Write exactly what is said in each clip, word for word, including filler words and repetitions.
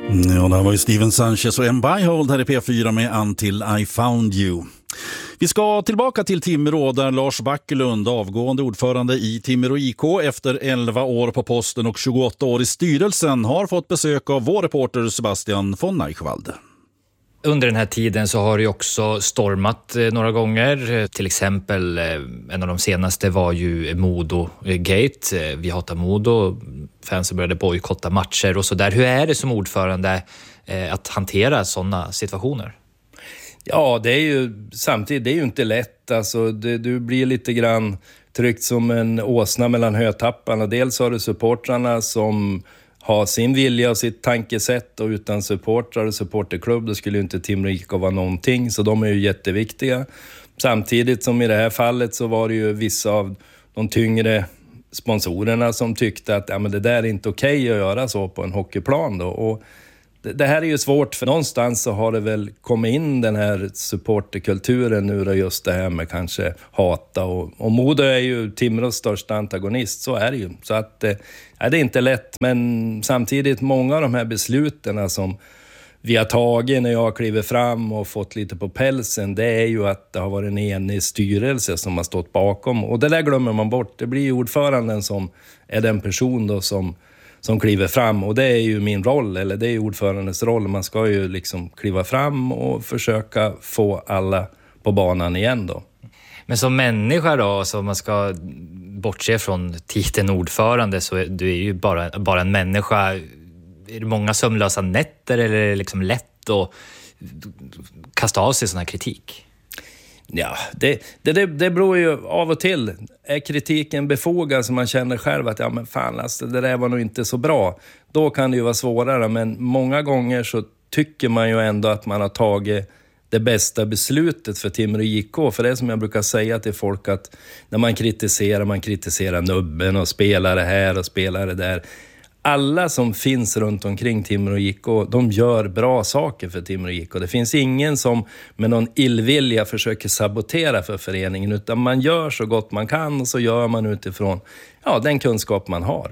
Ja, det var ju Steven Sanchez och M. Byhold här i P fyra med Until I Found You. Vi ska tillbaka till Timrå där Lars Backlund, avgående ordförande i Timrå I K efter elva år på posten och tjugoåtta år i styrelsen, har fått besök av vår reporter Sebastian von Eichwald. Under den här tiden så har det också stormat några gånger. Till exempel en av de senaste var ju Modo-gate. Vi hatar Modo. Fansen började bojkotta matcher och så där. Hur är det som ordförande att hantera sådana situationer? Ja, det är ju samtidigt, det är ju inte lätt. Alltså, det, du blir lite grann tryckt som en åsna mellan hötapparna. Dels har du supportrarna som har sin vilja och sitt tankesätt, och utan supportrar och supporterklubb då skulle ju inte Timrå I K vara någonting, så de är ju jätteviktiga. Samtidigt som i det här fallet så var det ju vissa av de tyngre sponsorerna som tyckte att ja, men det där är inte okej att göra så på en hockeyplan då. Och det, det här är ju svårt, för någonstans så har det väl kommit in den här supporterkulturen nu då, just det här med kanske hata, och, och Modo är ju Timrås största antagonist, så är det ju. Så att ja, det är inte lätt, men samtidigt många av de här besluten som vi har tagit när jag kliver fram och fått lite på pälsen, det är ju att det har varit en enig styrelse som har stått bakom, och det där glömmer man bort. Det blir ju ordföranden som är den person då som som kliver fram, och det är ju min roll, eller det är ju ordförandens roll. Man ska ju liksom kliva fram och försöka få alla på banan igen då. Men som människa då, så man ska bortse från titeln ordförande, så är du är ju bara, bara en människa. Är det många sömnlösa nätter, eller är det liksom lätt att kasta av sig sån här kritik? Ja, det, det, det, det beror ju av och till. Är kritiken befogad så man känner själv att ja men fan, alltså, det där var nog inte så bra, då kan det ju vara svårare. Men många gånger så tycker man ju ändå att man har tagit det bästa beslutet för Timrå I K. För det är som jag brukar säga till folk, att när man kritiserar, man kritiserar nubben och spelare här och spelare där. Alla som finns runt omkring Timrå I K, de gör bra saker för Timrå I K. Det finns ingen som med någon illvilja försöker sabotera för föreningen, utan man gör så gott man kan, och så gör man utifrån ja, den kunskap man har.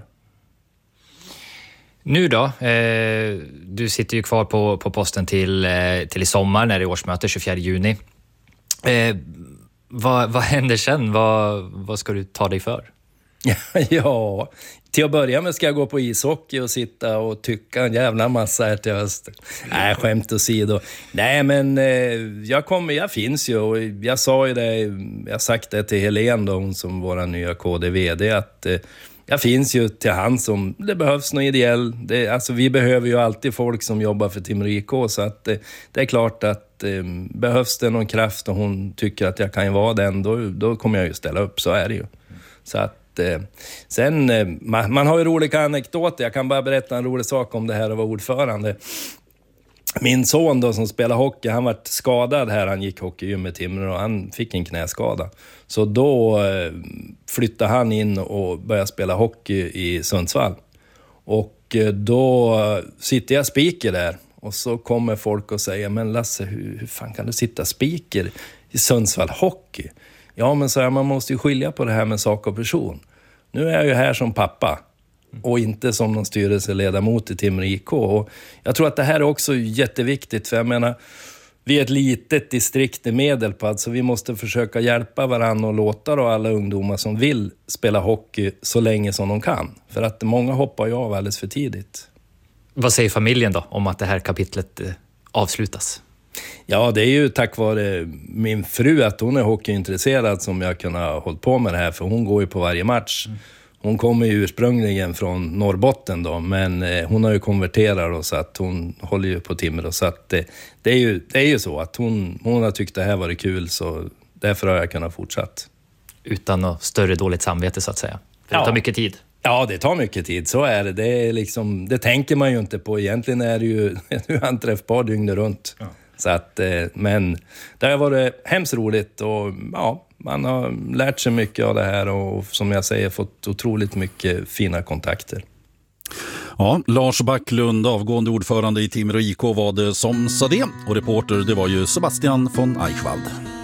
Nu då, eh, du sitter ju kvar på, på posten till, eh, till i sommar när det är årsmöte tjugofjärde juni. Eh, vad, vad händer sen? Vad, vad ska du ta dig för? Ja, till att börja med ska jag gå på ishockey och sitta och tycka en jävla massa här till hösten. Nej, skämt åsido. Nej, men eh, jag kommer, jag finns ju, och jag sa ju det, jag sagt det till Helene då, hon som våra nya K D-vd, att eh, jag finns ju till hand som det behövs någon ideell. Det, alltså vi behöver ju alltid folk som jobbar för Timrå I K, så att eh, det är klart att eh, behövs det någon kraft och hon tycker att jag kan vara den, då, då kommer jag ju ställa upp, så är det ju. Så att sen, man, man har ju roliga anekdoter. Jag kan bara berätta en rolig sak om det här att vara ordförande. Min son då som spelar hockey, han var skadad här. Han gick hockeygym med Timrå och han fick en knäskada. Så då flyttade han in och började spela hockey i Sundsvall. Och då sitter jag speaker där. Och så kommer folk och säger, men Lasse, hur, hur fan kan du sitta speaker i Sundsvall hockey? Ja, men så här, man måste ju skilja på det här med sak och person. Nu är jag ju här som pappa och inte som någon styrelseledamot i Timrå I K. Och jag tror att det här är också jätteviktigt, för jag menar, vi är ett litet distrikt i Medelpad, så vi måste försöka hjälpa varandra och låta då alla ungdomar som vill spela hockey så länge som de kan. För att många hoppar ju av alldeles för tidigt. Vad säger familjen då om att det här kapitlet avslutas? Ja, det är ju tack vare min fru att hon är hockeyintresserad som jag kunnat hålla på med det här, för hon går ju på varje match. Hon kommer ju ursprungligen från Norrbotten då, men hon har ju konverterat då, så att hon håller ju på Timrå, så att det, det, är ju, det är ju så att hon, hon har tyckt det här var kul, så därför har jag kunnat fortsätta. Utan något större dåligt samvete så att säga. För ja. Det tar mycket tid. Ja, det tar mycket tid, så är det. Det, är liksom, det tänker man ju inte på. Egentligen är det ju nu anträffbar dygnet runt. Ja. Så att, men det har varit hemskt roligt, och ja, man har lärt sig mycket av det här, och som jag säger fått otroligt mycket fina kontakter. Ja, Lars Backlund, avgående ordförande i Timrå I K, var det som sa det, och reporter det var ju Sebastian von Eichwald.